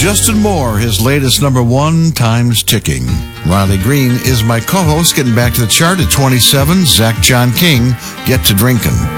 Justin Moore, his latest number one, Time's Ticking. Riley Green is my co-host, getting back to the chart at 27. Zach John King, Get to Drinkin'.